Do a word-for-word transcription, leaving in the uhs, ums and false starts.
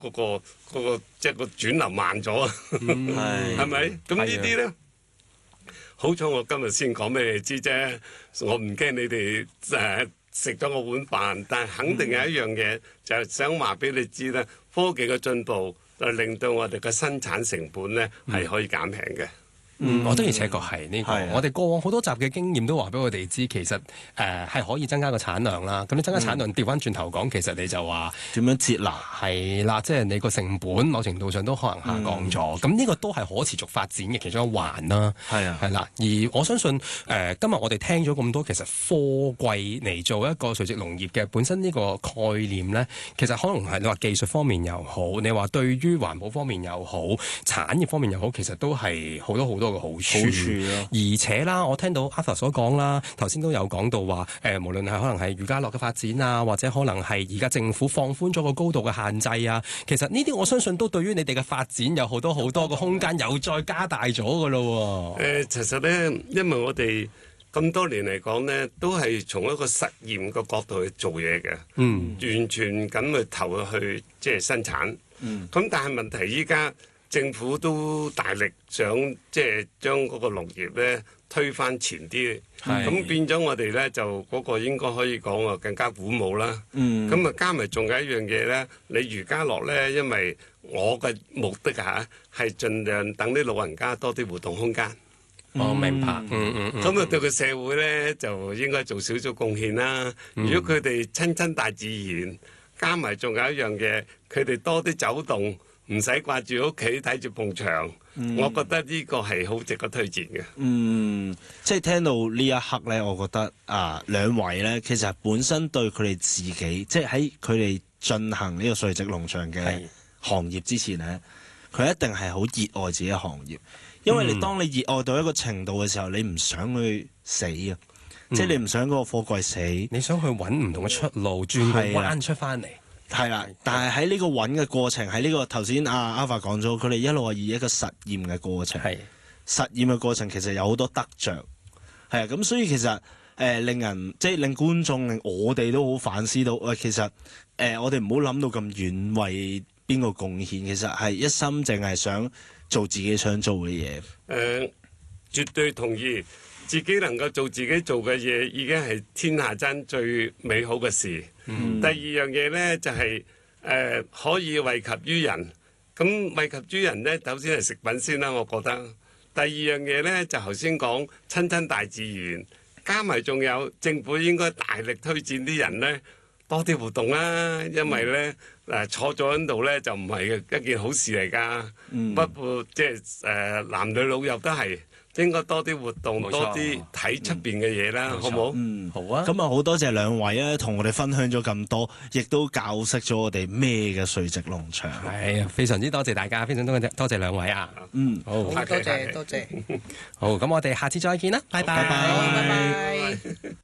嗰、嗰個嗰、嗰個即係個轉流慢咗啊，係咪？咁呢啲咧，好彩我今日先講俾你知啫，我唔驚你哋誒食咗我碗飯，但係肯定有一樣嘢、嗯、就係想話俾你知咧，科技嘅進步就令到我哋嘅生產成本咧係、嗯、可以減平嘅。 嗯，我的而且確係呢個，我哋過往好多集嘅經驗都話俾我哋知，其實誒係、呃、可以增加個產量啦。咁你增加產量，調翻轉頭講，其實你就話點樣節流係啦，即係你個成本某程度上都可能下降咗。咁、嗯、呢個都係可持續發展嘅其中一環啦。係啊，係啦。而我相信誒、呃，今日我哋聽咗咁多，其實貨櫃嚟做一個垂直農業嘅本身呢個概念咧，其實可能係你話技術方面又好，你話對於環保方面又好，產業方面又好，其實都係好多好多。個好處，好處而且啦，我聽到 Arthur 所講啦，頭先都有講到話，誒、呃，無論係可能係漁家樂嘅發展啊，或者可能係而家政府放寬咗個高度嘅限制啊，其實呢啲我相信都對於你哋嘅發展有好多好多個空間，又再加大咗噶咯。誒、呃，其實咧，因為我哋咁多年嚟講咧，都係從一個實驗嘅角度去做嘢嘅，嗯，完全咁去投入去即係生產，嗯，咁但係問題依家。政府都大力想即係將嗰個農業咧推返前啲，咁變咗我哋咧就嗰個應該可以講話更加鼓舞啦。咁啊、嗯、加埋仲有一樣嘢咧，你漁家樂咧，因為我嘅目的嚇係盡量等啲老人家多啲活動空間。我、哦、明白。嗯嗯嗯。咁啊對個社會咧就應該做少少貢獻啦。嗯、如果佢哋親親大自然，加埋仲有一樣嘢，佢哋多啲走動。唔使掛住屋企睇住埲牆，嗯、我覺得呢個係好值得推薦嘅。嗯， 即係聽到呢一刻咧，我覺得啊，兩位咧其實本身對佢哋自己，即係喺佢哋進行呢個垂直農場嘅行業之前咧，佢是一定係好熱愛自己嘅行業，因為你當你熱愛到一個程度嘅時候，你唔想去死啊，嗯、即係你唔想嗰個貨櫃死， 你想去揾唔同嘅出路，轉個彎出翻嚟。 係啦，但係喺呢個揾嘅過程，喺呢、這個頭先阿 Alpha 講咗，佢哋一路係以一個實驗嘅過程，係實驗嘅過程其實有好多得着，係啊，咁所以其實誒、呃、令人即係令觀眾令我哋都好反思到，喂、呃，其實誒、呃、我哋唔好諗到咁遠，為邊個貢獻，其實係一心淨係想做自己想做嘅嘢。誒、 呃，絕對同意。自己能夠做自己做嘅嘢，已經係天下間最美好嘅事。嗯、第二樣嘢呢，就係、是、誒、呃、可以惠及於人。咁惠及於人呢，首先係食品先啦，我覺得。第二樣嘢呢，就頭先講親親大自然，加埋仲有政府應該大力推薦啲人呢多啲活動啦，因為呢，誒、嗯、坐咗喺度呢，就唔係一件好事嚟㗎。嗯、不過即係誒男女老幼都係。應該多啲活動，錯多啲睇出邊嘅嘢啦，嗯、好唔好？ 嗯，好啊。咁啊，好多謝兩位啊，同我哋分享咗咁多，亦都教識咗我哋咩嘅垂直農場。 係啊，非常之多謝大家，非常多謝多謝兩位啊。 嗯， 好，多謝多謝。 好，咁我哋下次再見啦，拜拜， 拜拜。